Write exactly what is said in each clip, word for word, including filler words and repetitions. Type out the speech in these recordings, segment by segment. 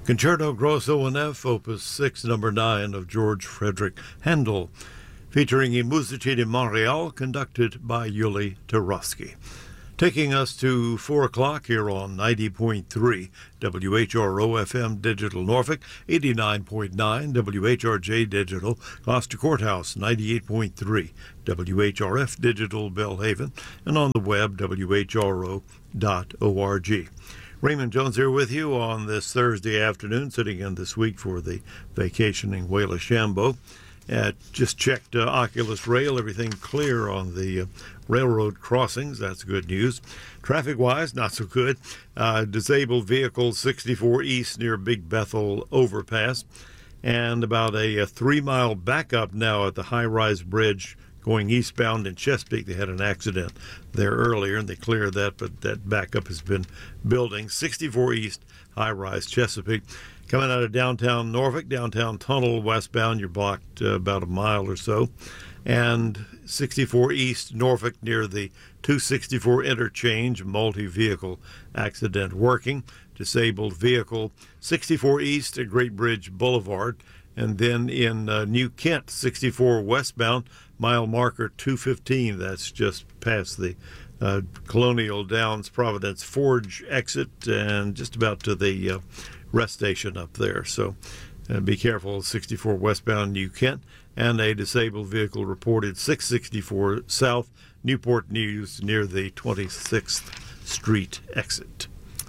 Concerto Grosso in F, Opus six, number nine of George Frederick Handel, featuring I Musici di Montreal, conducted by Yuli Tarosky. Taking us to four o'clock here on ninety point three W H R O F M Digital Norfolk, eighty-nine point nine W H R J Digital Gloucester Courthouse, ninety-eight point three W H R F Digital Belhaven, and on the web, W H R O dot org. Raymond Jones here with you on this Thursday afternoon, sitting in this week for the vacationing Whale of Shambo. Uh, just checked uh, Oculus Rail, everything clear on the uh, railroad crossings. That's good news. Traffic-wise, not so good. Uh, disabled vehicle sixty-four East near Big Bethel overpass, and about a, a three-mile backup now at the high-rise bridge going eastbound in Chesapeake. They had an accident there earlier, and they cleared that, but that backup has been building. sixty-four East, high-rise Chesapeake. Coming out of downtown Norfolk, downtown tunnel westbound, you're blocked uh, about a mile or so. And sixty-four East Norfolk near the two sixty-four interchange, multi-vehicle accident working. Disabled vehicle sixty-four East at Great Bridge Boulevard. And then in uh, New Kent, sixty-four westbound, mile marker two fifteen. That's just past the uh, Colonial Downs Providence Forge exit and just about to the uh, rest station up there. So uh, be careful, sixty-four westbound New Kent. And a disabled vehicle reported six sixty-four South Newport News near the twenty-sixth Street exit.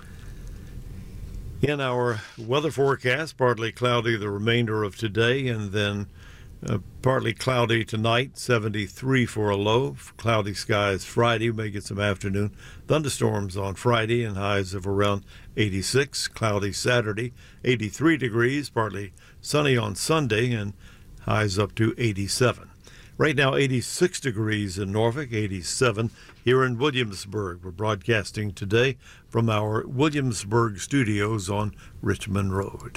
In our weather forecast, partly cloudy the remainder of today, and then uh, partly cloudy tonight, seventy-three for a low. Cloudy skies Friday. We may get some afternoon thunderstorms on Friday and highs of around eighty-six. Cloudy Saturday, eighty-three degrees, partly sunny on Sunday, and highs up to eighty-seven. Right now, eighty-six degrees in Norfolk, eighty-seven here in Williamsburg. We're broadcasting today from our Williamsburg studios on Richmond Road.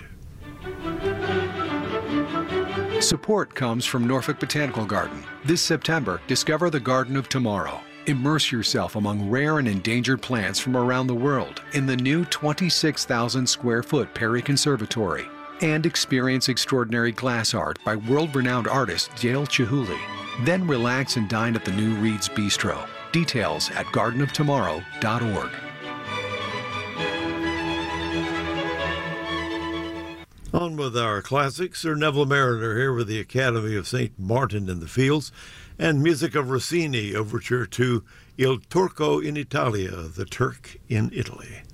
Support comes from Norfolk Botanical Garden. This September, discover the Garden of Tomorrow. Immerse yourself among rare and endangered plants from around the world in the new twenty-six thousand square foot Perry Conservatory. And experience extraordinary glass art by world-renowned artist Dale Chihuly. Then relax and dine at the new Reed's Bistro. Details at garden of tomorrow dot org. On with our classics. Sir Neville Marriner here with the Academy of Saint Martin in the Fields, and music of Rossini, overture to Il Turco in Italia, the Turk in Italy.